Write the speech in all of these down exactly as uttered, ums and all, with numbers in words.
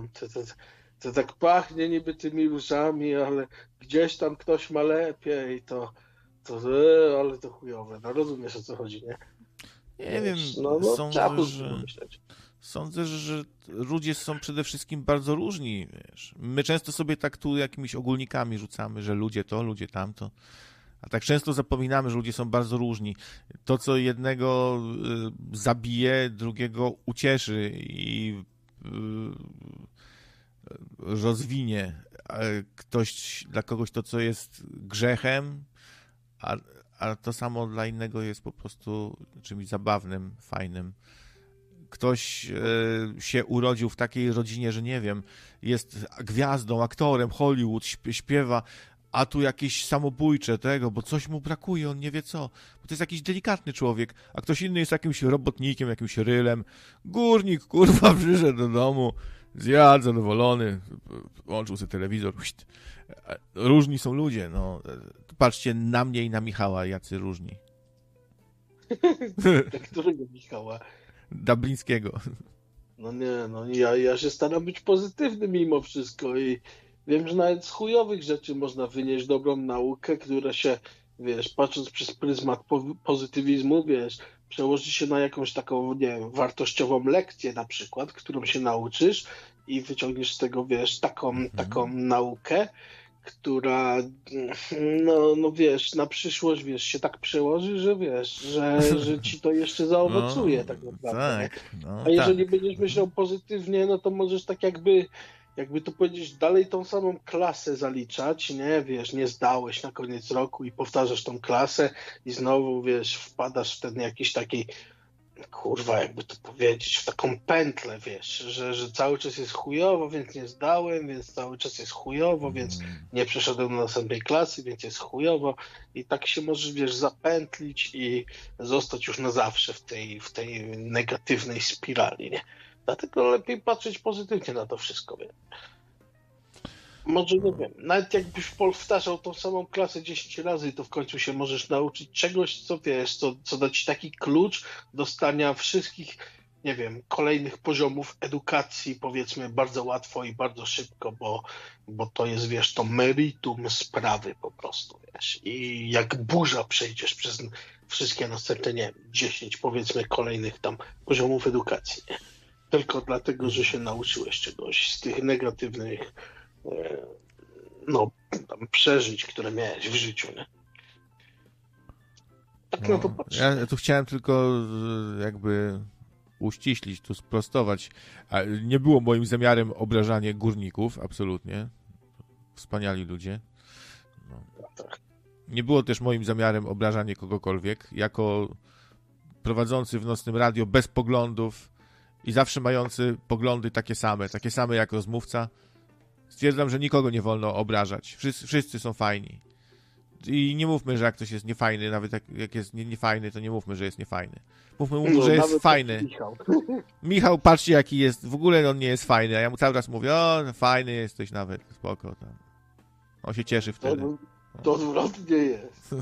to, to, to tak pachnie niby tymi różami, ale gdzieś tam ktoś ma lepiej, to, to e, ale to chujowe. No rozumiesz, o co chodzi, nie? Nie wiem, Wiesz, no, no trzeba sądzę, pozytywnie że... myśleć. Sądzę, że ludzie są przede wszystkim bardzo różni, wiesz. My często sobie tak tu jakimiś ogólnikami rzucamy, że ludzie to, ludzie tamto, a tak często zapominamy, że ludzie są bardzo różni. To, co jednego y, zabije, drugiego ucieszy i y, rozwinie. A ktoś, dla kogoś to, co jest grzechem, a, a to samo dla innego jest po prostu czymś zabawnym, fajnym. Ktoś e, się urodził w takiej rodzinie, że nie wiem, jest gwiazdą, aktorem, Hollywood, śpiewa, a tu jakieś samobójcze tego, bo coś mu brakuje, on nie wie co. Bo to jest jakiś delikatny człowiek, a ktoś inny jest jakimś robotnikiem, jakimś rylem. Górnik, kurwa, przyszedł do domu, zjadł, zadowolony, włączył sobie telewizor. Różni są ludzie, no. Patrzcie na mnie i na Michała, jacy różni. Którego Michała? Dublińskiego. No nie, no ja, ja się staram być pozytywny mimo wszystko i wiem, że nawet z chujowych rzeczy można wynieść dobrą naukę, która się, wiesz, patrząc przez pryzmat po pozytywizmu, wiesz, przełoży się na jakąś taką, nie wiem, wartościową lekcję na przykład, którą się nauczysz i wyciągniesz z tego, wiesz, taką, mhm. taką naukę, która, no, no wiesz, na przyszłość, wiesz, się tak przełoży, że wiesz, że, że ci to jeszcze zaowocuje no, tak naprawdę. Tak, no, a jeżeli tak. będziesz myślał pozytywnie, no to możesz tak jakby, jakby to powiedzieć, dalej tą samą klasę zaliczać, nie, wiesz, nie zdałeś na koniec roku i powtarzasz tą klasę i znowu, wiesz, wpadasz w ten jakiś taki, kurwa, jakby to powiedzieć, w taką pętlę, wiesz, że, że cały czas jest chujowo, więc nie zdałem, więc cały czas jest chujowo, więc nie przeszedłem do następnej klasy, więc jest chujowo i tak się możesz, wiesz, zapętlić i zostać już na zawsze w tej, w tej negatywnej spirali, nie? Dlatego lepiej patrzeć pozytywnie na to wszystko, wie. Może nie wiem, nawet jakbyś powtarzał tą samą klasę dziesięć razy, to w końcu się możesz nauczyć czegoś, co wiesz, co, co da ci taki klucz do stania wszystkich, nie wiem, kolejnych poziomów edukacji, powiedzmy, bardzo łatwo i bardzo szybko, bo, bo to jest, wiesz, to meritum sprawy po prostu, wiesz. I jak burza przejdziesz przez wszystkie następne, nie wiem, dziesięć, powiedzmy, kolejnych tam poziomów edukacji, nie? Tylko dlatego, że się nauczyłeś czegoś z tych negatywnych no, tam przeżyć, które miałeś w życiu, nie? Tak no, na to patrzę. Ja tu chciałem tylko jakby uściślić, tu sprostować. Nie było moim zamiarem obrażanie górników, absolutnie. Wspaniali ludzie. No. Nie było też moim zamiarem obrażanie kogokolwiek. Jako prowadzący w nocnym radio bez poglądów i zawsze mający poglądy takie same, takie same jak rozmówca, stwierdzam, że nikogo nie wolno obrażać. Wszyscy, wszyscy są fajni. I nie mówmy, że jak ktoś jest niefajny, nawet jak, jak jest nie, niefajny, to nie mówmy, że jest niefajny. Mówmy mu, no, że jest fajny. Michał. Michał, patrzcie jaki jest. W ogóle on nie jest fajny, a ja mu cały czas mówię, o, fajny jesteś nawet, spoko. Tam. On się cieszy wtedy. To, to odwrotnie jest.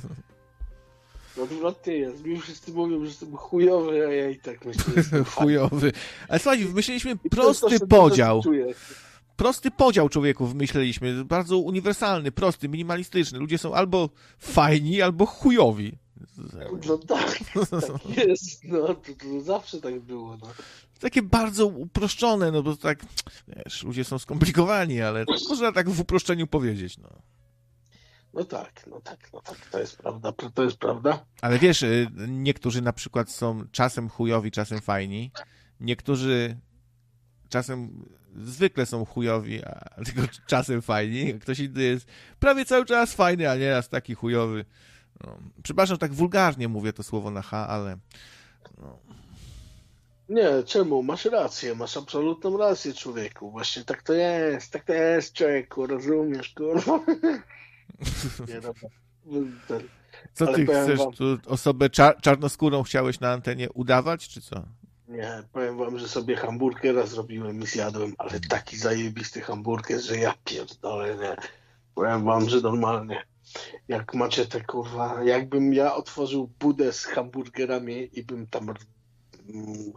To odwrotnie jest. Mi wszyscy mówią, że jestem chujowy, a ja i tak myślę, że jestem chujowy. Ale słuchajcie, wymyśliliśmy prosty podział. Prosty podział człowieku wymyśleliśmy, bardzo uniwersalny, prosty, minimalistyczny. Ludzie są albo fajni, albo chujowi. No tak, tak jest, no to, to zawsze tak było. No. Takie bardzo uproszczone, no bo tak, wiesz, ludzie są skomplikowani, ale można tak w uproszczeniu powiedzieć, no. No tak, no tak, no tak, to jest prawda, to jest prawda. Ale wiesz, niektórzy na przykład są czasem chujowi, czasem fajni, niektórzy czasem zwykle są chujowi, a tylko czasem fajni. Ktoś inny jest prawie cały czas fajny, a nieraz taki chujowy. No, przepraszam, tak wulgarnie mówię to słowo na H, ale... No. Nie, czemu? Masz rację, masz absolutną rację, człowieku. Właśnie tak to jest, tak to jest, człowieku, rozumiesz, kurwa. Nie, dobra. Co ty chcesz, wam... tu osobę czar czarnoskórą chciałeś na antenie udawać, czy co? Nie, powiem wam, że sobie hamburgera zrobiłem i zjadłem, ale taki zajebisty hamburger, że ja pierdolę, nie. Powiem wam, że normalnie, jak macie te kurwa, jakbym ja otworzył budę z hamburgerami i bym tam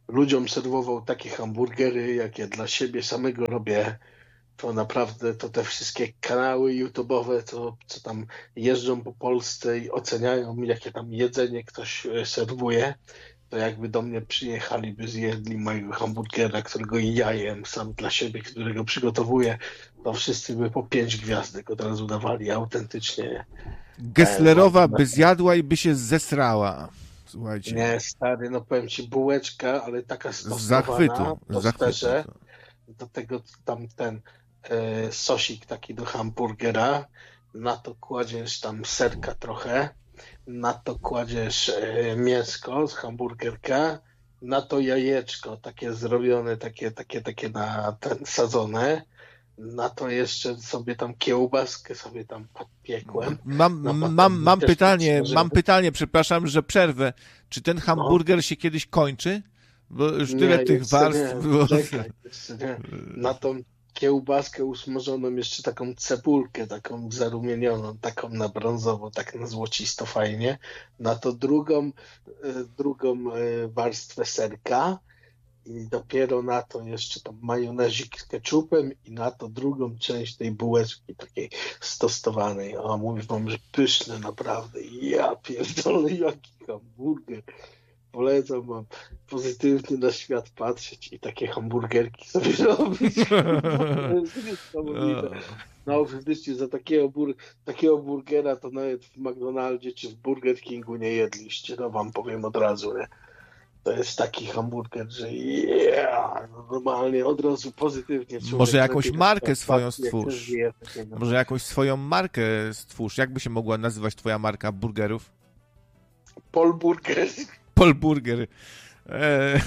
ludziom serwował takie hamburgery, jakie dla siebie samego robię, to naprawdę to te wszystkie kanały YouTube'owe, co, co tam jeżdżą po Polsce i oceniają, jakie tam jedzenie ktoś e, serwuje, to jakby do mnie przyjechali, by zjedli mojego hamburgera, którego ja jem sam dla siebie, którego przygotowuję, to wszyscy by po pięć gwiazdek od razu dawali autentycznie. Gesslerowa by zjadła i by się zesrała. Słuchajcie. Nie, stary, no powiem ci, bułeczka, ale taka Z stosowana zachwytu. w Z zachwytu. tosterze, do tego tam ten e, sosik taki do hamburgera, na to kładziesz tam serka trochę, na to kładziesz e, mięsko z hamburgerka, na to jajeczko takie zrobione, takie, takie, takie na ten sadzone, na to jeszcze sobie tam kiełbaskę sobie tam podpiekłem. Mam, Na mam, patelni mam też pytanie, podsmażyłem. mam pytanie, przepraszam, że przerwę. Czy ten hamburger się kiedyś kończy? Bo już tyle Nie, tych jeszcze warstw nie, było. czekaj, jeszcze nie. Na tą kiełbaskę usmażoną jeszcze taką cebulkę, taką zarumienioną, taką na brązowo, tak na złocisto fajnie. Na to drugą, e, drugą e, warstwę serka i dopiero na to jeszcze tam majonezik z ketchupem i na to drugą część tej bułeczki takiej stostowanej. O, mówię wam, że pyszne naprawdę. Ja pierdolę, jaki hamburger. Polecam wam pozytywnie na świat patrzeć i takie hamburgerki sobie robić. To jest niesamowite. No faktycznie za takiego, bur takiego burgera to nawet w McDonaldzie czy w Burger Kingu nie jedliście, no wam powiem od razu, nie? To jest taki hamburger, że yeah, no normalnie od razu pozytywnie. Może jakąś markę swoją stwórz. stwórz. Może jakąś swoją markę stwórz. Jak by się mogła nazywać twoja marka burgerów? Paul Burger. Paul Burger. Eee.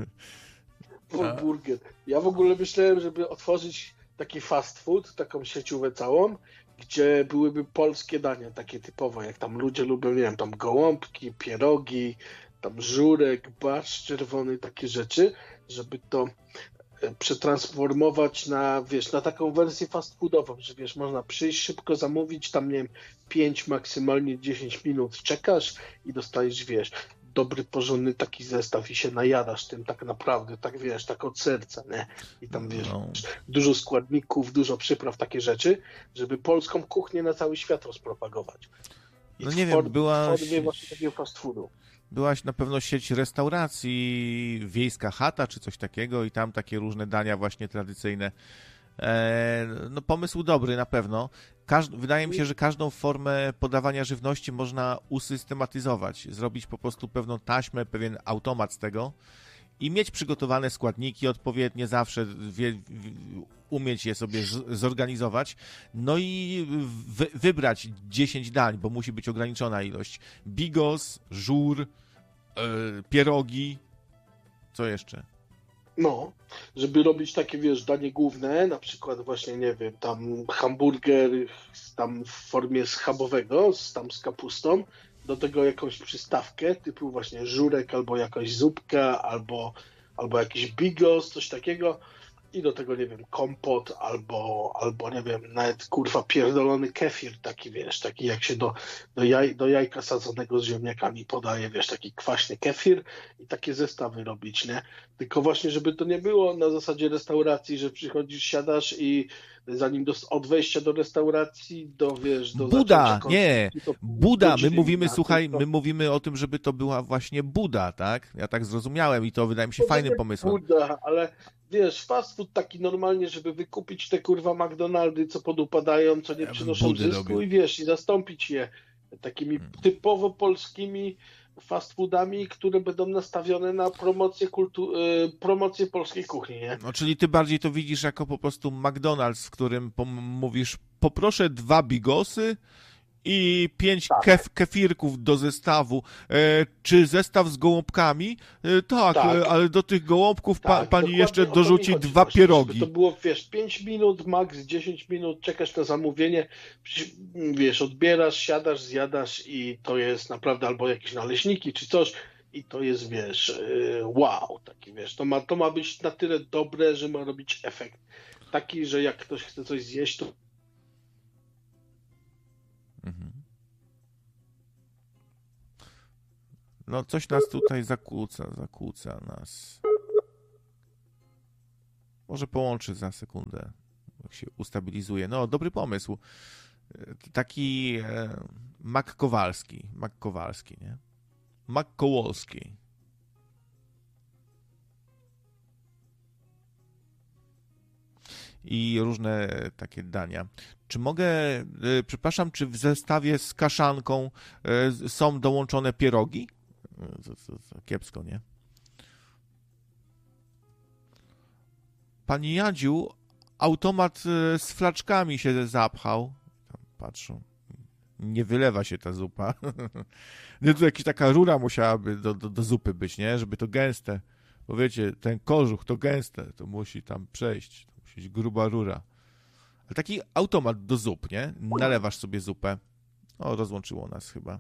Paul Burger. Ja w ogóle myślałem, żeby otworzyć taki fast food, taką sieciówę całą, gdzie byłyby polskie dania, takie typowe, jak tam ludzie lubią, nie wiem, tam gołąbki, pierogi, tam żurek, barszcz czerwony, takie rzeczy, żeby to przetransformować na, wiesz, na taką wersję fast foodową, że wiesz, można przyjść szybko, zamówić, tam nie wiem, pięć, maksymalnie dziesięć minut czekasz i dostajesz, wiesz, dobry, porządny taki zestaw i się najadasz tym tak naprawdę, tak wiesz, tak od serca, nie? I tam wiesz, No. dużo składników, dużo przypraw, takie rzeczy, żeby polską kuchnię na cały świat rozpropagować. I No nie w wiem, form- była... w formie właśnie takiego fast foodu. Byłaś na pewno sieć restauracji, Wiejska Chata czy coś takiego i tam takie różne dania właśnie tradycyjne. E, no pomysł dobry na pewno. Każ wydaje mi się, że każdą formę podawania żywności można usystematyzować, zrobić po prostu pewną taśmę, pewien automat z tego i mieć przygotowane składniki odpowiednie zawsze, wie, umieć je sobie z, zorganizować, no i wy, wybrać dziesięć dań, bo musi być ograniczona ilość. Bigos, żur, yy, pierogi, co jeszcze? No, żeby robić takie, wiesz, danie główne, na przykład właśnie, nie wiem, tam hamburger tam w formie schabowego, z, tam z kapustą, do tego jakąś przystawkę, typu właśnie żurek, albo jakaś zupka, albo, albo jakiś bigos, coś takiego i do tego, nie wiem, kompot, albo, albo nie wiem, nawet, kurwa, pierdolony kefir, taki, wiesz, taki jak się do, do, jaj, do jajka sadzonego z ziemniakami podaje, wiesz, taki kwaśny kefir i takie zestawy robić, nie? Tylko właśnie, żeby to nie było na zasadzie restauracji, że przychodzisz, siadasz i zanim do, od wejścia do restauracji, do, wiesz, do Buda, zaczęcia nie, koncertu, to Buda, my godziny mówimy, na słuchaj, tylko- my mówimy o tym, żeby to była właśnie Buda, tak? Ja tak zrozumiałem i to wydaje mi się fajnym nie pomysłem. Buda, ale wiesz, fast food taki normalnie, żeby wykupić te kurwa McDonaldy, co podupadają, co nie przynoszą Budy zysku robię. i wiesz, i zastąpić je takimi typowo polskimi fast foodami, które będą nastawione na promocję, kultu- y, promocję polskiej kuchni, nie? No, czyli ty bardziej to widzisz jako po prostu McDonald's, w którym pom- mówisz, poproszę dwa bigosy i pięć Tak. kef kefirków do zestawu. E, czy zestaw z gołąbkami? E, tak, Tak. E, ale do tych gołąbków pa Tak, pani dokładnie jeszcze o to mi dorzuci chodzi dwa właśnie, pierogi. Żeby to było, wiesz, pięć minut, max dziesięć minut, czekasz na zamówienie, przy- wiesz, odbierasz, siadasz, zjadasz i to jest naprawdę albo jakieś naleśniki czy coś i to jest, wiesz, yy, wow, taki, wiesz, to ma, to ma być na tyle dobre, że ma robić efekt taki, że jak ktoś chce coś zjeść, to Mhm. No coś nas tutaj zakłóca, zakłóca nas. Może połączy za sekundę, jak się ustabilizuje. No, dobry pomysł. Taki e, Mak Kowalski. Mak Kowalski, nie? Mak Kołolski. I różne takie dania. Czy mogę, e, przepraszam, czy w zestawie z kaszanką e, są dołączone pierogi? To, to, to kiepsko, nie? Pani Jadziu, automat z flaczkami się zapchał. Tam patrzą. Nie wylewa się ta zupa. Nie, to jakaś taka rura musiałaby do, do, do zupy być, nie? Żeby to gęste. Bo wiecie, ten kożuch to gęste, to musi tam przejść. To musi być gruba rura. Ale taki automat do zup, nie? Nalewasz sobie zupę. O, rozłączyło nas chyba.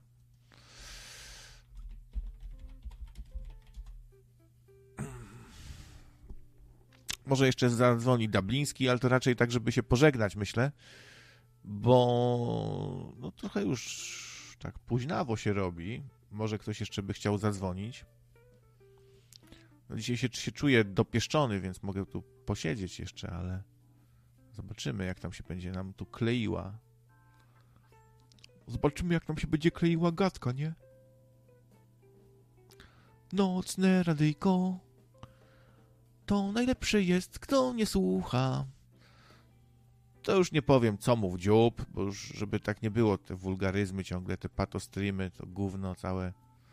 Może jeszcze zadzwoni Dubliński, ale to raczej tak, żeby się pożegnać, myślę, bo no trochę już tak późnawo się robi. Może ktoś jeszcze by chciał zadzwonić. No dzisiaj się, się czuję dopieszczony, więc mogę tu posiedzieć jeszcze, ale zobaczymy, jak tam się będzie nam tu kleiła. Zobaczymy, jak nam się będzie kleiła gadka, nie? Nocne radyjko to najlepsze jest, kto nie słucha. To już nie powiem, co mów dziób, bo już, żeby tak nie było, te wulgaryzmy ciągle, te patostreamy, to gówno całe.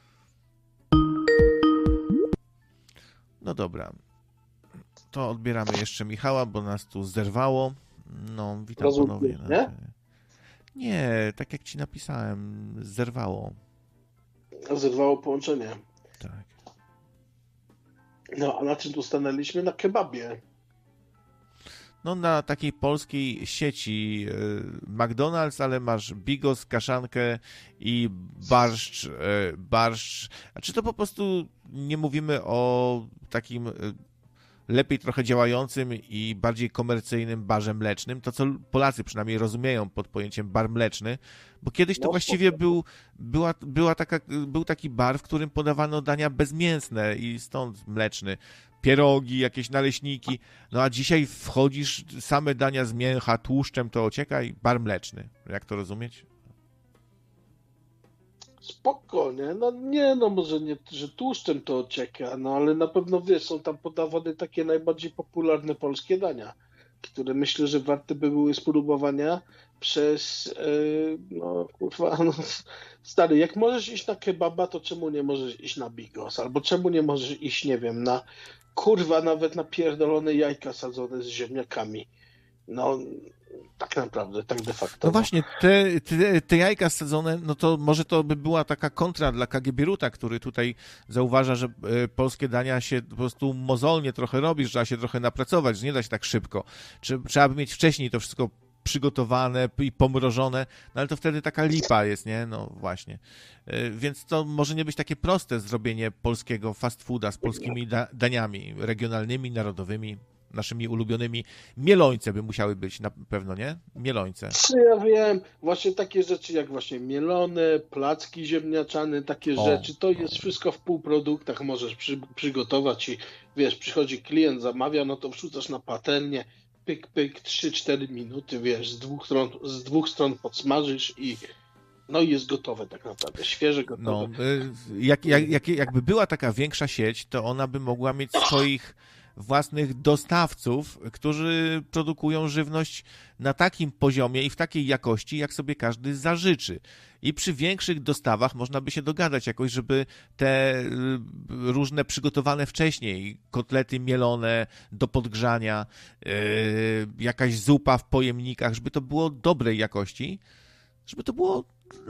No dobra. To odbieramy jeszcze Michała, bo nas tu zerwało. No, witam Rozumiem, ponownie. nie? Nie, tak jak ci napisałem, zerwało. Zerwało połączenie. Tak. No, a na czym tu stanęliśmy? Na kebabie. No na takiej polskiej sieci McDonald's, ale masz bigos, kaszankę i barszcz, barszcz. A czy to po prostu nie mówimy o takim lepiej trochę działającym i bardziej komercyjnym barze mlecznym, to co Polacy przynajmniej rozumieją pod pojęciem bar mleczny, bo kiedyś to No, właściwie był, była, była taka, był taki bar, w którym podawano dania bezmięsne i stąd mleczny. Pierogi, jakieś naleśniki, no a dzisiaj wchodzisz, same dania z mięcha, tłuszczem to ociekaj, bar mleczny. Jak to rozumieć? Spoko, nie? No nie, no może nie, że tłuszczem to ocieka, no ale na pewno wiesz, są tam podawane takie najbardziej popularne polskie dania, które myślę, że warte by były spróbowania przez, yy, no kurwa, no, stary, jak możesz iść na kebaba, to czemu nie możesz iść na bigos? Albo czemu nie możesz iść, nie wiem, na, kurwa, nawet na pierdolone jajka sadzone z ziemniakami? No, tak naprawdę, tak de facto. No właśnie, te, te, te jajka sadzone, no to może to by była taka kontra dla K G Bieruta, który tutaj zauważa, że e, polskie dania się po prostu mozolnie trochę robi, że trzeba się trochę napracować, że nie da się tak szybko. Trzeba by mieć wcześniej to wszystko przygotowane i pomrożone, no ale to wtedy taka lipa jest, nie? No właśnie. E, więc to może nie być takie proste zrobienie polskiego fast fooda z polskimi da- daniami regionalnymi, narodowymi. Naszymi ulubionymi. Mielońce by musiały być na pewno, nie? Mielońce. Czy ja wiem, właśnie takie rzeczy jak właśnie mielone, placki ziemniaczane, takie O, rzeczy, to o. jest wszystko w półproduktach, możesz przy, przygotować i wiesz, przychodzi klient, zamawia, no to wrzucasz na patelnię, pyk, pyk, trzy cztery minuty, wiesz, z dwóch stron, z dwóch stron podsmażysz i no i jest gotowe tak naprawdę, świeże gotowe. No, jak, jak, jak, jakby była taka większa sieć, to ona by mogła mieć swoich własnych dostawców, którzy produkują żywność na takim poziomie i w takiej jakości, jak sobie każdy zażyczy. I przy większych dostawach można by się dogadać jakoś, żeby te różne przygotowane wcześniej kotlety mielone do podgrzania, yy, jakaś zupa w pojemnikach, żeby to było dobrej jakości, żeby to było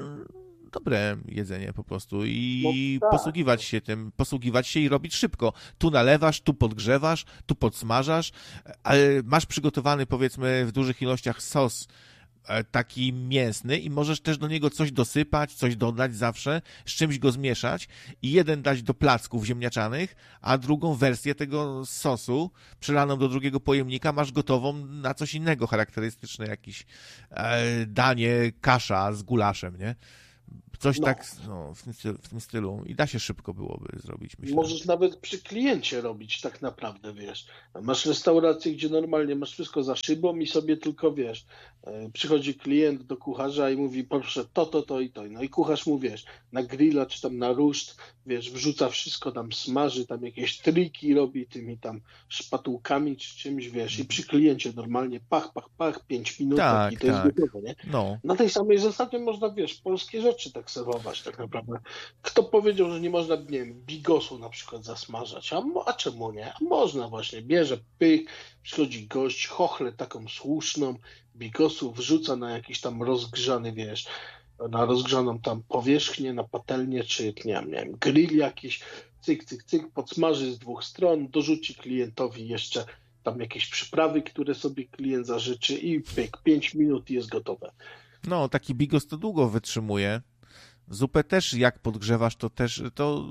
dobre jedzenie po prostu i no tak. posługiwać się tym, posługiwać się i robić szybko. Tu nalewasz, tu podgrzewasz, tu podsmażasz, ale masz przygotowany powiedzmy w dużych ilościach sos taki mięsny i możesz też do niego coś dosypać, coś dodać zawsze, z czymś go zmieszać i jeden dać do placków ziemniaczanych, a drugą wersję tego sosu przelaną do drugiego pojemnika masz gotową na coś innego, charakterystyczne jakieś e, danie, kasza z gulaszem, nie? Coś No. tak no, w, tym stylu, w tym stylu. I da się szybko byłoby zrobić, myślę. Możesz nawet przy kliencie robić tak naprawdę, wiesz. Masz restaurację, gdzie normalnie masz wszystko za szybą i sobie tylko, wiesz, e, przychodzi klient do kucharza i mówi, proszę to, to, to i to. No i kucharz mu, wiesz, na grilla czy tam na ruszt, wiesz, wrzuca wszystko, tam smaży, tam jakieś triki robi tymi tam szpatułkami czy czymś, wiesz. I przy kliencie normalnie pach, pach, pach, pięć minut Tak, i to jest tak. gotowe, nie? No. Na tej samej zasadzie można, wiesz, polskie rzeczy tak serwować tak naprawdę. Kto powiedział, że nie można, nie wiem, bigosu na przykład zasmażać? A, mo- a czemu nie? A można właśnie. Bierze pych, przychodzi gość, chochlę taką słuszną, bigosu wrzuca na jakiś tam rozgrzany, wiesz, na rozgrzaną tam powierzchnię, na patelnię, czy nie wiem, nie wiem, grill jakiś, cyk, cyk, cyk, podsmaży z dwóch stron, dorzuci klientowi jeszcze tam jakieś przyprawy, które sobie klient zażyczy i pyk, pięć minut i jest gotowe. No, taki bigos to długo wytrzymuje. Zupę też jak podgrzewasz, to też to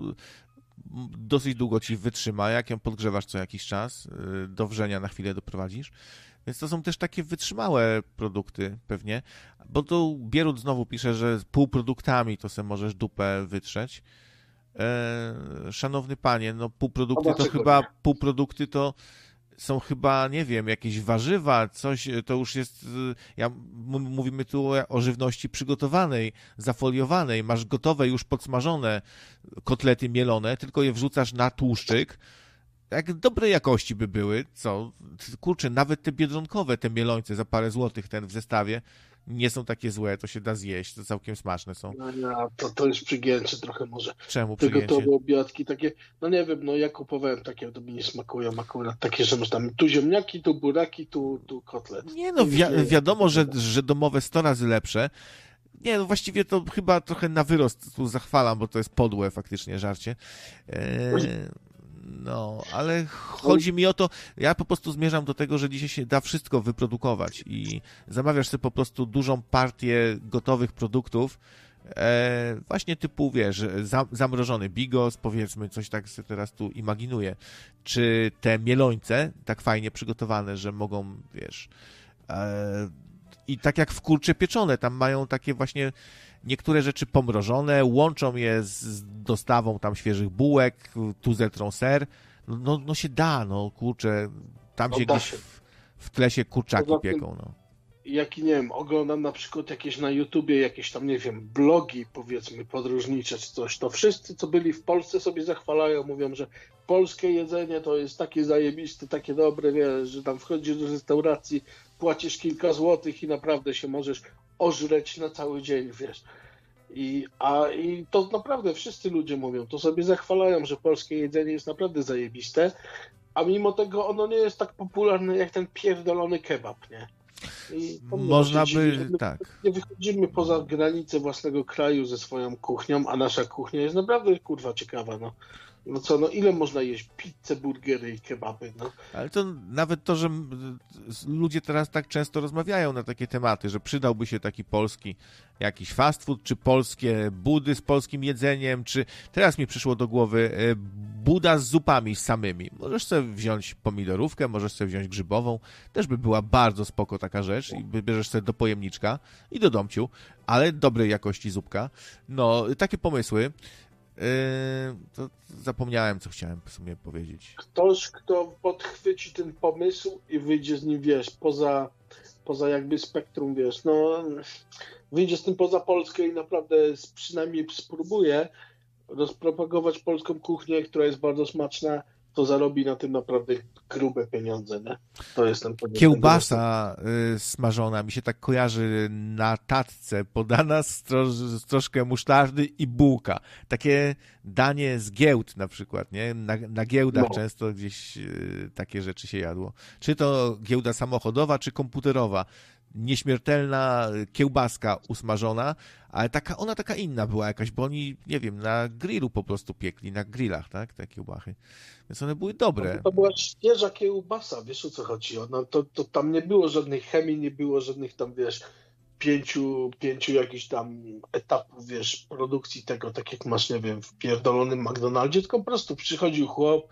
dosyć długo ci wytrzyma, jak ją podgrzewasz co jakiś czas, y, do wrzenia na chwilę doprowadzisz. Więc to są też takie wytrzymałe produkty pewnie, bo tu Bierut znowu pisze, że z półproduktami to sobie możesz dupę wytrzeć. E, szanowny panie, no półprodukty to dlaczego chyba, nie? półprodukty to są chyba, nie wiem, jakieś warzywa, coś, to już jest, y, ja, m- mówimy tu o o żywności przygotowanej, zafoliowanej, masz gotowe, już podsmażone kotlety mielone, tylko je wrzucasz na tłuszczyk, jak dobrej jakości by były, co, kurczę, nawet te biedronkowe, te mielońce za parę złotych, ten w zestawie, nie są takie złe, to się da zjeść, to całkiem smaczne są. No, no, to, to już przygięcie trochę może. Czemu Te przyjęcie? gotowe obiadki takie, no nie wiem, no ja kupowałem takie, to mi nie smakują akurat takie, że masz tam tu ziemniaki, tu buraki, tu, tu kotlet. Nie no, wi- wiadomo, że, że domowe sto razy lepsze. Nie, no właściwie to chyba trochę na wyrost tu zachwalam, bo to jest podłe faktycznie żarcie. Eee, no, ale chodzi mi o to, ja po prostu zmierzam do tego, że dzisiaj się da wszystko wyprodukować i zamawiasz sobie po prostu dużą partię gotowych produktów, e, właśnie typu, wiesz, za, zamrożony bigos, powiedzmy, coś tak sobie teraz tu imaginuję, czy te mielońce, tak fajnie przygotowane, że mogą, wiesz, e, i tak jak w kurcze pieczone, tam mają takie właśnie niektóre rzeczy pomrożone, łączą je z- z dostawą tam świeżych bułek, tu zetrą ser, no, no, no się da, no kurczę, tam No się da gdzieś się. w, w tle się kurczaki Poza tym- pieką, no. Jaki, nie wiem, oglądam na przykład jakieś na YouTubie, jakieś tam, nie wiem, blogi, powiedzmy, podróżnicze czy coś, to wszyscy, co byli w Polsce, sobie zachwalają, mówią, że polskie jedzenie to jest takie zajebiste, takie dobre, wiesz, że tam wchodzisz do restauracji, płacisz kilka złotych i naprawdę się możesz ożreć na cały dzień, wiesz. I, a, I to naprawdę wszyscy ludzie mówią, to sobie zachwalają, że polskie jedzenie jest naprawdę zajebiste, a mimo tego ono nie jest tak popularne jak ten pierdolony kebab, nie? I to mnie Można właśnie by, dziwi, że my tak. nie wychodzimy poza granice własnego kraju ze swoją kuchnią, a nasza kuchnia jest naprawdę kurwa ciekawa, no. No co, no ile można jeść pizzę, burgery i kebaby, no. Ale to nawet to, że m, z- ludzie teraz tak często rozmawiają na takie tematy, że przydałby się taki polski jakiś fast food, czy polskie budy z polskim jedzeniem, czy teraz mi przyszło do głowy e, buda z zupami samymi. Możesz sobie wziąć pomidorówkę, możesz sobie wziąć grzybową, też by była bardzo spoko taka rzecz i bierzesz sobie do pojemniczka i do domciu, ale dobrej jakości zupka. No, takie pomysły. Yy, to zapomniałem, co chciałem w sumie powiedzieć. Ktoś, kto podchwyci ten pomysł i wyjdzie z nim, wiesz, poza, poza jakby spektrum, wiesz, no wyjdzie z tym poza Polskę i naprawdę s- przynajmniej spróbuje rozpropagować polską kuchnię, która jest bardzo smaczna, to zarobi na tym naprawdę grube pieniądze, nie? To jest ten pomysł. Kiełbasa y, smażona mi się tak kojarzy na tatce, podana z, tro, z troszkę musztardy i bułka. Takie danie z giełd na przykład, nie? Na, na giełdach No. często gdzieś y, takie rzeczy się jadło. Czy to giełda samochodowa, czy komputerowa. Nieśmiertelna kiełbaska usmażona, ale taka, ona taka inna była jakaś, bo oni, nie wiem, na grillu po prostu piekli, na grillach, tak, te kiełbachy. Więc one były dobre. To była świeża kiełbasa, wiesz o co chodzi? Ona, to, to tam nie było żadnej chemii, nie było żadnych tam, wiesz, pięciu, pięciu jakichś tam etapów, wiesz, produkcji tego, tak jak masz, nie wiem, w pierdolonym McDonaldzie, tylko po prostu przychodził chłop,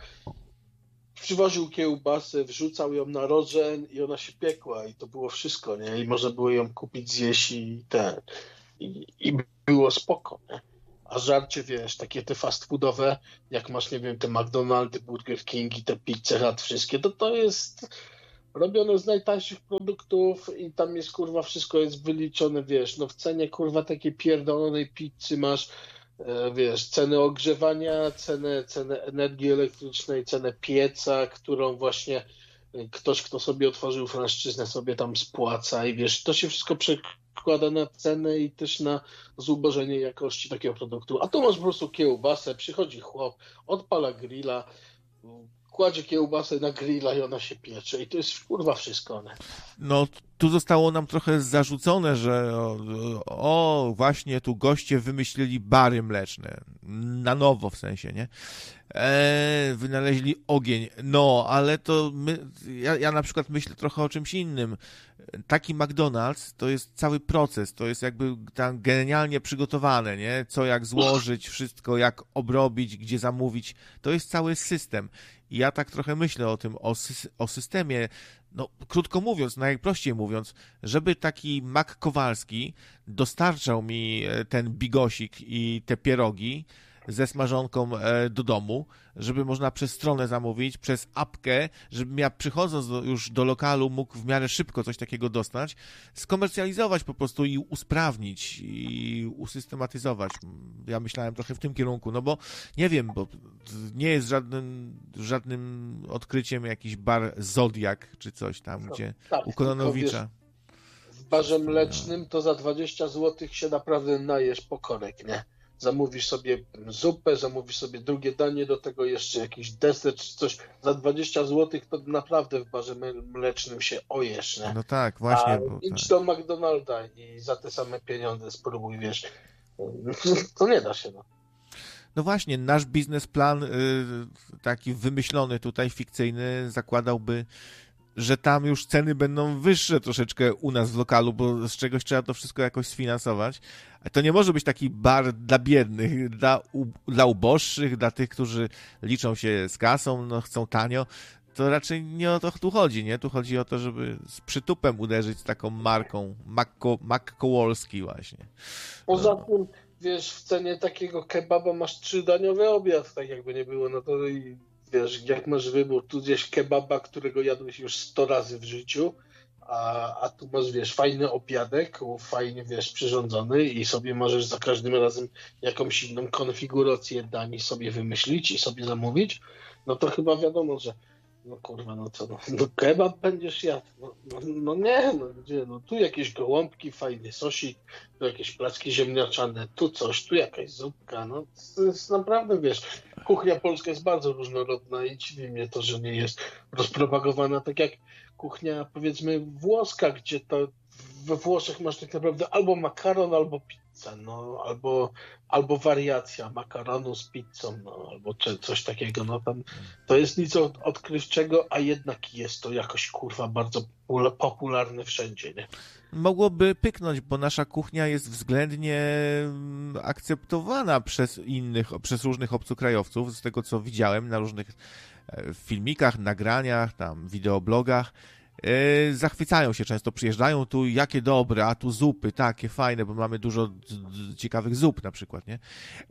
przywoził kiełbasę, wrzucał ją na rożen i ona się piekła i to było wszystko, nie? I można było ją kupić, zjeść i ten. i, i było spoko, nie? A żarcie, wiesz, takie te fast foodowe, jak masz, nie wiem, te McDonaldy, Burger Kingi, te Pizza Hut, wszystkie, to to jest robione z najtańszych produktów i tam jest, kurwa, wszystko jest wyliczone, wiesz, no w cenie, kurwa, takiej pierdolonej pizzy masz, e, wiesz, cenę ogrzewania, cenę, cenę energii elektrycznej, cenę pieca, którą właśnie ktoś, kto sobie otworzył franszczyznę, sobie tam spłaca i wiesz, to się wszystko przekłada na cenę i też na zubożenie jakości takiego produktu. A tu masz po prostu kiełbasę, przychodzi chłop, odpala grilla, kładzie kiełbasę na grilla i ona się piecze i to jest kurwa wszystko. Nie? No, tu zostało nam trochę zarzucone, że o, o, właśnie tu goście wymyślili bary mleczne. Na nowo w sensie, nie? E, wynaleźli ogień. No, ale to my, ja, ja na przykład myślę trochę o czymś innym. Taki McDonald's to jest cały proces, to jest jakby tam genialnie przygotowane, nie? Co jak złożyć, wszystko jak obrobić, gdzie zamówić. To jest cały system. I ja tak trochę myślę o tym, o, sy- o systemie, no krótko mówiąc, najprościej mówiąc, żeby taki Mak Kowalski dostarczał mi ten bigosik i te pierogi ze smażonką do domu, żeby można przez stronę zamówić, przez apkę, żebym ja przychodząc do, już do lokalu mógł w miarę szybko coś takiego dostać, skomercjalizować po prostu i usprawnić i usystematyzować. Ja myślałem trochę w tym kierunku, no bo nie wiem, bo nie jest żadnym, żadnym odkryciem jakiś bar Zodiak czy coś tam, no, gdzie tak, u Kononowicza. W barze mlecznym to za dwadzieścia złotych się naprawdę najesz pokorek, nie? Zamówisz sobie zupę, zamówisz sobie drugie danie, do tego jeszcze jakiś deser czy coś. Za dwadzieścia złotych to naprawdę w barze mlecznym się ojesz, nie? No tak, właśnie. A bo, idź tak. do McDonalda i za te same pieniądze spróbuj, wiesz. To nie da się, no. No właśnie, nasz biznesplan y, taki wymyślony tutaj, fikcyjny, zakładałby, że tam już ceny będą wyższe troszeczkę u nas w lokalu, bo z czegoś trzeba to wszystko jakoś sfinansować. A to nie może być taki bar dla biednych, dla, u, dla uboższych, dla tych, którzy liczą się z kasą, no chcą tanio. To raczej nie o to tu chodzi, nie? Tu chodzi o to, żeby z przytupem uderzyć z taką marką Mak Kowalski właśnie. Poza tym, wiesz, w cenie takiego kebaba masz trzydaniowy obiad, tak jakby nie było, no to i wiesz, jak masz wybór, tu zjesz kebaba, którego jadłeś już sto razy w życiu, a, a tu masz, wiesz, fajny obiadek, fajnie, wiesz, przyrządzony i sobie możesz za każdym razem jakąś inną konfigurację dań sobie wymyślić i sobie zamówić, no to chyba wiadomo, że no kurwa, no co, no, no kebab będziesz jadł, no, no, no nie, no gdzie, no tu jakieś gołąbki, fajny sosik, tu jakieś placki ziemniaczane, tu coś, tu jakaś zupka, no to jest naprawdę, wiesz, kuchnia polska jest bardzo różnorodna i dziwi mnie to, że nie jest rozpropagowana tak jak kuchnia, powiedzmy, włoska, gdzie to we Włoszech masz tak naprawdę albo makaron, albo pizzę, no, albo, albo wariacja makaronu z pizzą, no, albo coś takiego, no tam to jest nic od, odkrywczego, a jednak jest to jakoś, kurwa, bardzo popularne wszędzie, nie? Mogłoby pyknąć, bo nasza kuchnia jest względnie akceptowana przez innych, przez różnych obcokrajowców, z tego co widziałem na różnych filmikach, nagraniach, tam wideoblogach. Zachwycają się często, przyjeżdżają tu, jakie dobre, a tu zupy, takie fajne, bo mamy dużo ciekawych zup na przykład, nie?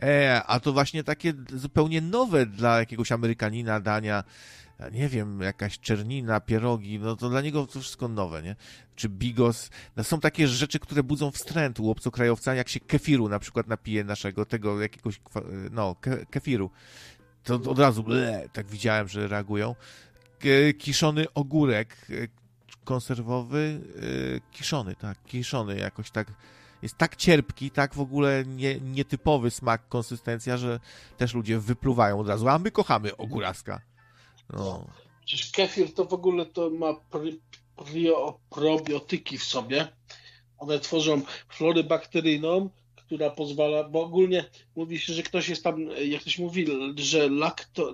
A to właśnie takie zupełnie nowe dla jakiegoś Amerykanina dania, nie wiem, jakaś czernina, pierogi, no to dla niego to wszystko nowe, nie? Czy bigos. No są takie rzeczy, które budzą wstręt u obcokrajowca, jak się kefiru na przykład napije naszego, tego jakiegoś, no, ke, kefiru. To od razu, ble, tak widziałem, że reagują. Kiszony ogórek konserwowy, kiszony, tak, kiszony jakoś tak, jest tak cierpki, tak w ogóle nie, nietypowy smak, konsystencja, że też ludzie wypluwają od razu, a my kochamy ogóraska. No. Przecież kefir to w ogóle to ma pry, prio, probiotyki w sobie, one tworzą florę bakteryjną, która pozwala, bo ogólnie mówi się, że ktoś jest tam, jak ktoś mówi, że lakto...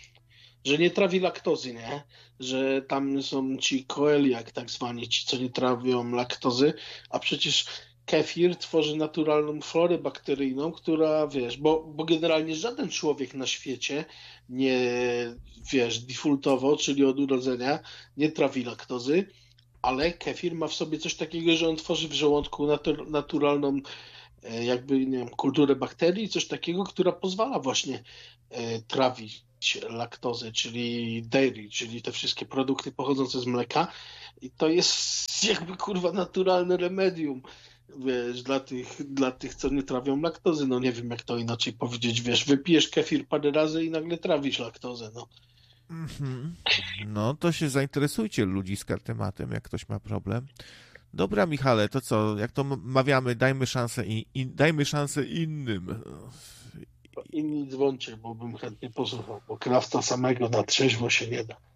że nie trawi laktozy, nie? Że tam są ci coeliac tak zwani, ci co nie trawią laktozy, a przecież kefir tworzy naturalną florę bakteryjną, która, wiesz, bo, bo generalnie żaden człowiek na świecie nie, wiesz, defaultowo, czyli od urodzenia, nie trawi laktozy, ale kefir ma w sobie coś takiego, że on tworzy w żołądku natur, naturalną e, jakby, nie wiem, kulturę bakterii, coś takiego, która pozwala właśnie e, trawić laktozę, czyli dairy, czyli te wszystkie produkty pochodzące z mleka. I to jest jakby kurwa naturalne remedium, wiesz, dla tych, dla tych, co nie trawią laktozy. No nie wiem, jak to inaczej powiedzieć, wiesz, wypijesz kefir parę razy i nagle trawisz laktozę, no. Mhm. No to się zainteresujcie ludziska tematem, jak ktoś ma problem. Dobra, Michale, to co, jak to mawiamy, dajmy szansę i, i dajmy szansę innym. Inni dzwoncie, bo bym chętnie posłuchał, bo krawca samego na trzeźwo się nie da.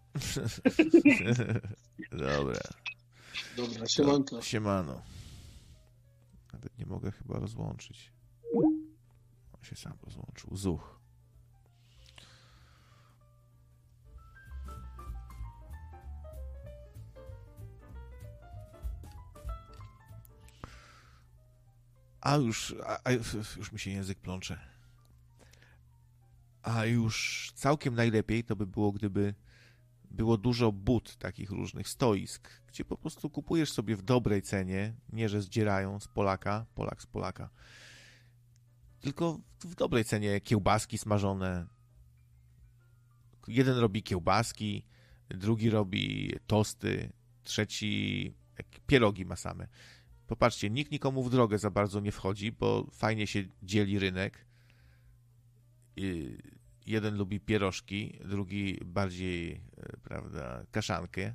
Dobra. Dobra, To, siemanko. siemano. Nawet nie mogę chyba rozłączyć. On się sam rozłączył. Zuch. A już, a, a już mi się język plącze. A już całkiem najlepiej to by było, gdyby było dużo bud takich różnych stoisk, gdzie po prostu kupujesz sobie w dobrej cenie, nie że zdzierają z Polaka, Polak z Polaka, tylko w dobrej cenie kiełbaski smażone. Jeden robi kiełbaski, drugi robi tosty, trzeci pierogi ma same. Popatrzcie, nikt nikomu w drogę za bardzo nie wchodzi, bo fajnie się dzieli rynek. Jeden lubi pierożki, drugi bardziej, prawda, kaszankę.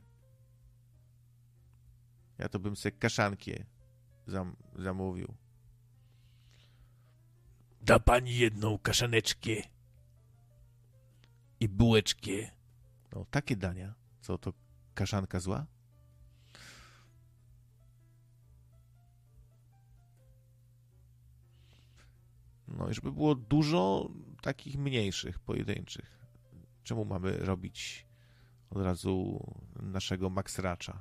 Ja to bym sobie kaszankę zam- zamówił. Da pani jedną kaszaneczkę i bułeczkę. No, takie dania. Co, to kaszanka zła? No i żeby było dużo takich mniejszych, pojedynczych. Czemu mamy robić od razu naszego Max Racza?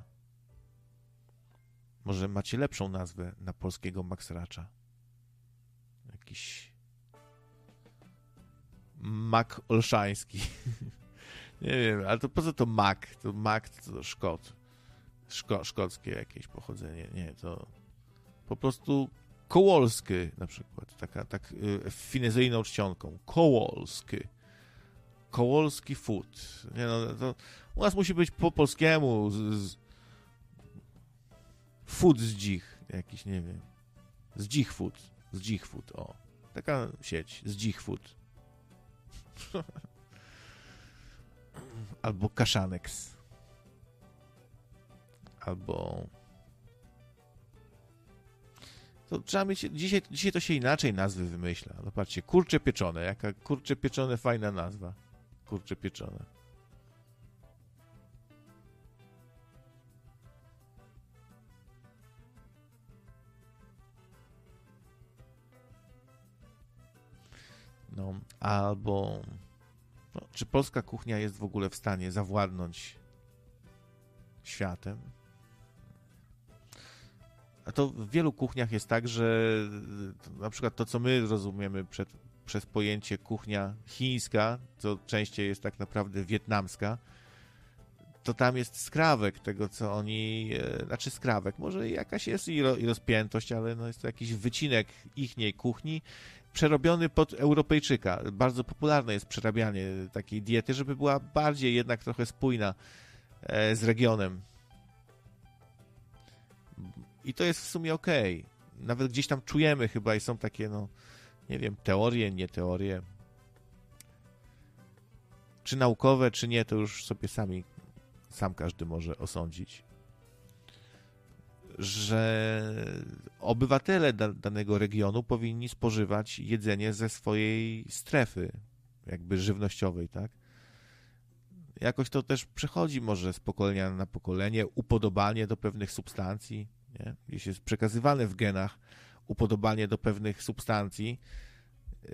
Może macie lepszą nazwę na polskiego Max Racza? Jakiś Mak Olszański. Nie wiem, ale to po co to Mak? To Mak to Szkot. Szko- szkockie jakieś pochodzenie. Nie, to po prostu Kołolski na przykład. Taka tak y, finezyjną czcionką. Kołolski. Kołolski food. Nie no, to u nas musi być po polskiemu z, z food z dzich. Jakiś, nie wiem. Z dzich food. Z dzich food, o. Taka sieć. Z dzich food. Albo Kaszaneks. Albo... To trzeba mieć... Dzisiaj, dzisiaj to się inaczej nazwy wymyśla. No patrzcie, kurcze pieczone. Jaka kurcze pieczone, fajna nazwa. Kurcze pieczone. No, albo... No, czy polska kuchnia jest w ogóle w stanie zawładnąć światem? A to w wielu kuchniach jest tak, że na przykład to, co my rozumiemy przed, przez pojęcie kuchnia chińska, co częściej jest tak naprawdę wietnamska, to tam jest skrawek tego, co oni... Znaczy skrawek, może jakaś jest i, ro, i rozpiętość, ale no jest to jakiś wycinek ichniej kuchni, przerobiony pod Europejczyka. Bardzo popularne jest przerabianie takiej diety, żeby była bardziej jednak trochę spójna z regionem. I to jest w sumie okej. Okay. Nawet gdzieś tam czujemy chyba i są takie, no, nie wiem, teorie, nie teorie. Czy naukowe, czy nie, to już sobie sami, sam każdy może osądzić. Że obywatele da- danego regionu powinni spożywać jedzenie ze swojej strefy, jakby żywnościowej, tak? Jakoś to też przechodzi może z pokolenia na pokolenie, upodobanie do pewnych substancji, nie? Jeśli jest przekazywane w genach upodobanie do pewnych substancji, yy,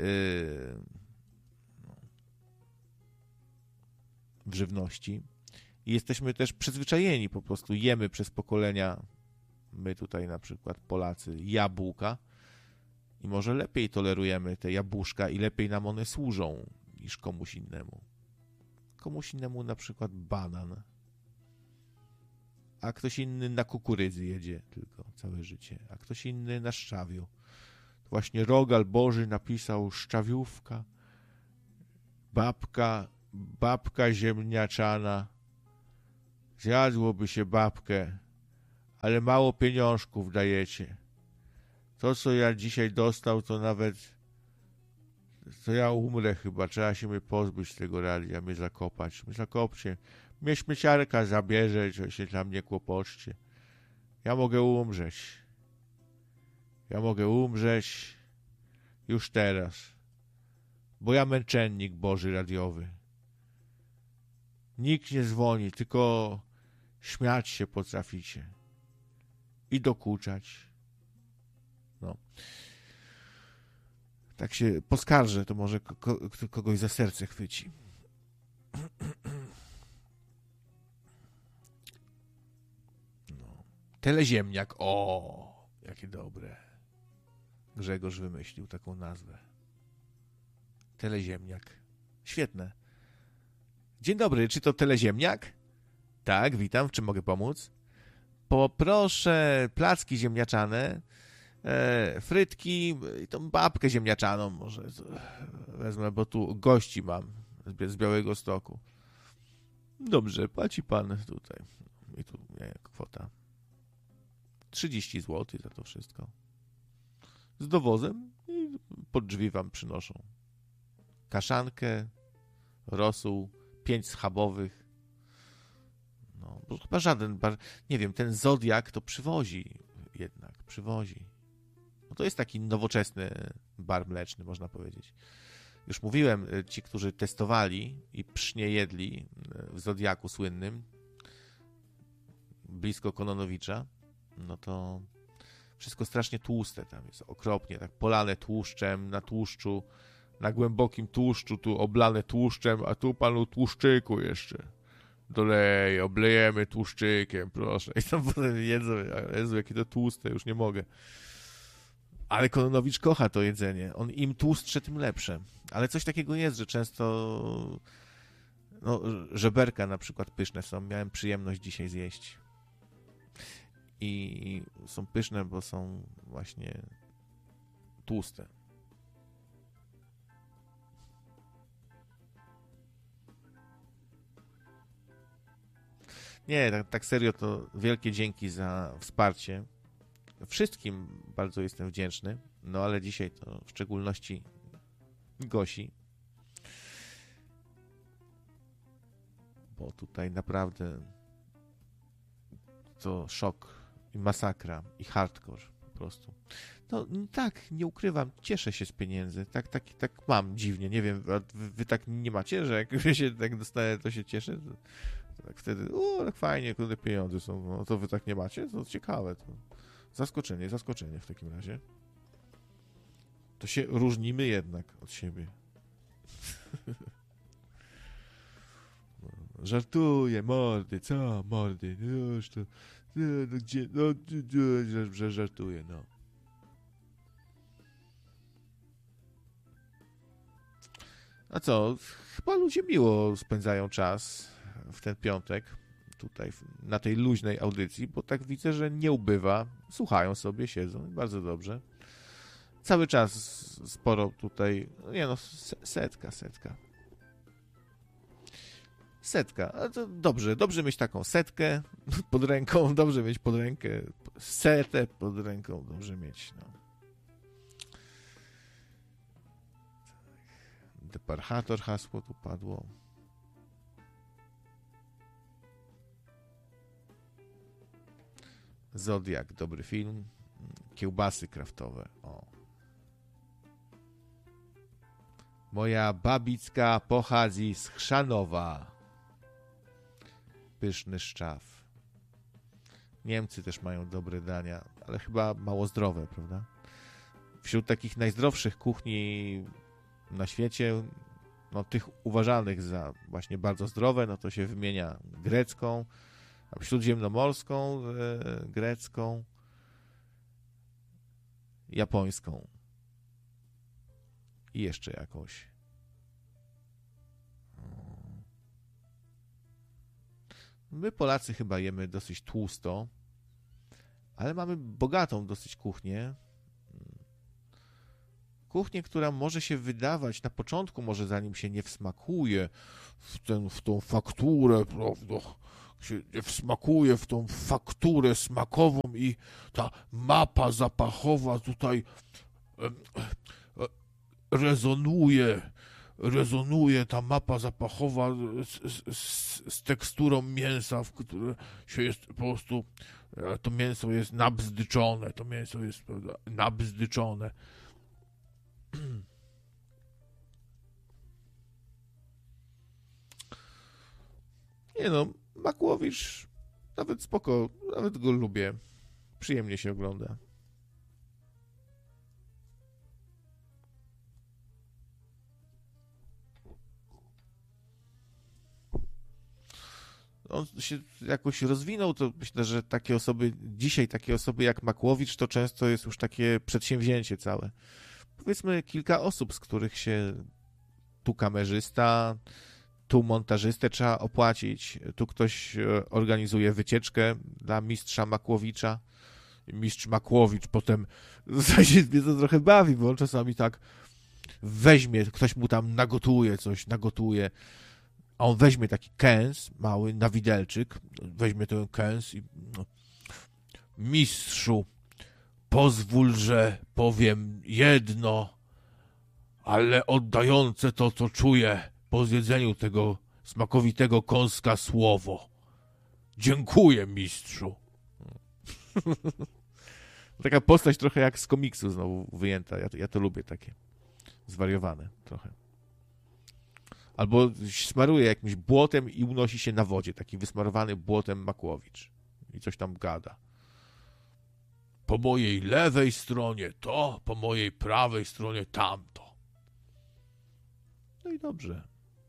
w żywności, i jesteśmy też przyzwyczajeni, po prostu jemy przez pokolenia, my tutaj na przykład Polacy, jabłka i może lepiej tolerujemy te jabłuszka i lepiej nam one służą niż komuś innemu. Komuś innemu na przykład banan. a ktoś inny na kukurydzy jedzie tylko całe życie, a ktoś inny na szczawiu. Właśnie Rogal Boży napisał szczawiówka, babka, babka ziemniaczana. Zjadłoby się babkę, ale mało pieniążków dajecie. To, co ja dzisiaj dostał, to nawet, to ja umrę chyba. Trzeba się mnie pozbyć tego radia, mnie zakopać. Mnie zakopcie. Mnie śmieciarka zabierze, że się tam nie kłopoczcie. Ja mogę umrzeć. Ja mogę umrzeć już teraz. Bo ja męczennik Boży radiowy. Nikt nie dzwoni, tylko śmiać się potraficie. I dokuczać. No. Tak się poskarżę, to może ko- kogoś za serce chwyci. No. Teleziemniak. O, jakie dobre. Grzegorz wymyślił taką nazwę. Teleziemniak. Świetne. Dzień dobry, czy to teleziemniak? Tak, witam, w czym mogę pomóc? Poproszę placki ziemniaczane, e, frytki i tą babkę ziemniaczaną może wezmę, bo tu gości mam z, z Białegostoku. Dobrze, płaci pan tutaj. I tu jaka kwota? trzydzieści złotych za to wszystko. Z dowozem i pod drzwi wam przynoszą. Kaszankę, rosół, pięć schabowych. No, bo chyba żaden, nie wiem, ten Zodiak to przywozi jednak, przywozi. No to jest taki nowoczesny bar mleczny, można powiedzieć. Już mówiłem, ci, którzy testowali i psznie jedli w Zodiaku słynnym, blisko Kononowicza, no to wszystko strasznie tłuste tam jest, okropnie, tak polane tłuszczem, na tłuszczu, na głębokim tłuszczu, tu oblane tłuszczem, a tu panu tłuszczyku jeszcze doleję, oblejemy tłuszczykiem, proszę. I tam potem jedzą, Jezu, jakie to tłuste, już nie mogę. Ale Kononowicz kocha to jedzenie. On im tłustsze, tym lepsze. Ale coś takiego jest, że często no, żeberka na przykład pyszne są. Miałem przyjemność dzisiaj zjeść. I są pyszne, bo są właśnie tłuste. Nie, tak, tak serio to wielkie dzięki za wsparcie. Wszystkim bardzo jestem wdzięczny, no ale dzisiaj to w szczególności Gosi. Bo tutaj naprawdę to szok i masakra i hardcore po prostu. No tak, nie ukrywam, cieszę się z pieniędzy. Tak, tak, tak mam dziwnie, nie wiem, wy, wy tak nie macie, że jak się tak dostaję, to się cieszę? To, to tak wtedy, o, tak fajnie, kurde, pieniądze są, no to wy tak nie macie? To ciekawe, to zaskoczenie, zaskoczenie w takim razie. To się różnimy jednak od siebie. Żartuję, mordy, co mordy, no już to, no, no gdzie, no, że żartuję, no. A co, chyba ludzie miło spędzają czas w ten piątek, tutaj na tej luźnej audycji, bo tak widzę, że nie ubywa, słuchają sobie, siedzą, bardzo dobrze. Cały czas sporo tutaj, nie no, setka, setka. Setka, a to dobrze, dobrze mieć taką setkę pod ręką, dobrze mieć pod rękę, setę pod ręką, dobrze mieć, no. Deparchator hasło tu padło. Zodiak, dobry film. Kiełbasy kraftowe, o. Moja babicka pochodzi z Chrzanowa. Pyszny szczaw. Niemcy też mają dobre dania, ale chyba mało zdrowe, prawda? Wśród takich najzdrowszych kuchni na świecie, no tych uważanych za właśnie bardzo zdrowe, no to się wymienia grecką, śródziemnomorską, e, grecką, japońską i jeszcze jakąś. My Polacy chyba jemy dosyć tłusto, ale mamy bogatą dosyć kuchnię. Kuchnię, która może się wydawać na początku, może zanim się nie wsmakuje w, ten, w tą fakturę, prawda, się nie wsmakuje w tą fakturę smakową i ta mapa zapachowa tutaj e, e, rezonuje, rezonuje ta mapa zapachowa z, z, z teksturą mięsa, w które się jest po prostu, to mięso jest nabzdyczone, to mięso jest, prawda, nabzdyczone. Nie no, Makłowicz nawet spoko, nawet go lubię. Przyjemnie się ogląda. On się jakoś rozwinął, to myślę, że takie osoby, dzisiaj takie osoby jak Makłowicz, to często jest już takie przedsięwzięcie całe. Powiedzmy kilka osób, z których się tu kamerzysta, tu montażystę trzeba opłacić, tu ktoś organizuje wycieczkę dla mistrza Makłowicza. Mistrz Makłowicz potem w zasadzie mnie to trochę bawi, bo on czasami tak weźmie, ktoś mu tam nagotuje coś, nagotuje, a on weźmie taki kęs mały, na widelczyk, weźmie ten kęs i no, mistrzu, pozwól, że powiem jedno, ale oddające to, co czuję po zjedzeniu tego smakowitego kąska słowo. Dziękuję, mistrzu. Taka postać trochę jak z komiksu znowu wyjęta. Ja to, ja to lubię takie zwariowane trochę. Albo smaruje jakimś błotem i unosi się na wodzie. Taki wysmarowany błotem Makłowicz. I coś tam gada. Po mojej lewej stronie to, po mojej prawej stronie tamto. No i dobrze.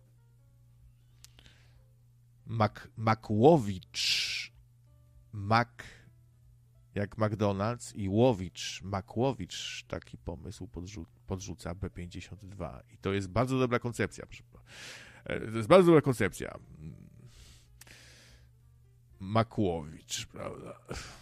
Mak, Makłowicz, Mak jak McDonald's i Łowicz, Makłowicz taki pomysł podrzu, podrzuca B pięćdziesiąt dwa. I to jest bardzo dobra koncepcja. To jest bardzo dobra koncepcja. Makłowicz, prawda?